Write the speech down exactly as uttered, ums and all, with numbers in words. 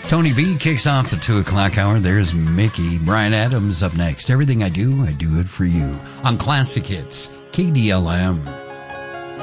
Tony V kicks off the two o'clock hour. There's Mickey. Brian Adams up next. Everything I do, I do it for you. On Classic Hits, K D L M.